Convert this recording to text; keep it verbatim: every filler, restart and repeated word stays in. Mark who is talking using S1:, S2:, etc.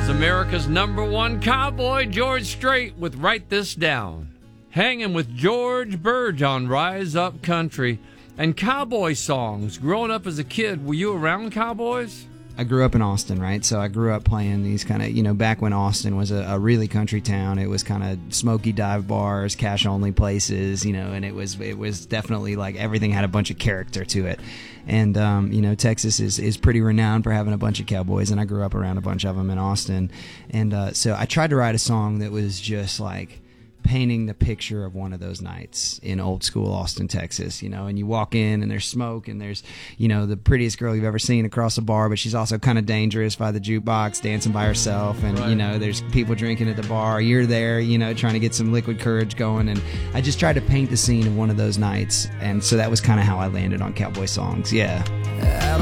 S1: was America's number one cowboy, George Strait, with Write This Down. Hanging with George Burge on Rise Up Country. And cowboy songs. Growing up as a kid, were you around cowboys?
S2: I grew up in Austin, right? So I grew up playing these kind of, you know, back when Austin was a, a really country town. It was kind of smoky dive bars, cash only places, you know, and it was it was definitely like everything had a bunch of character to it. And um, you know, Texas is is pretty renowned for having a bunch of cowboys, and I grew up around a bunch of them in Austin. And uh, so I tried to write a song that was just like painting the picture of one of those nights in old school Austin, Texas, you know, and you walk in and there's smoke and there's, you know, the prettiest girl you've ever seen across a bar, but she's also kind of dangerous by the jukebox dancing by herself. And, right. you know, there's people drinking at the bar. You're there, you know, trying to get some liquid courage going. And I just tried to paint the scene of one of those nights. And so that was kind of how I landed on cowboy songs. Yeah.